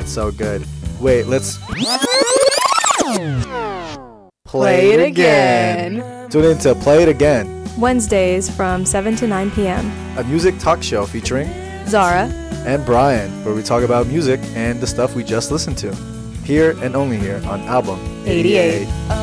It's so good. Wait, let's Play it again. Tune in to Play It Again, Wednesdays from 7 to 9 p.m. a music talk show featuring Zara and Brian, where we talk about music and the stuff we just listened to. Here and only here on Album 88.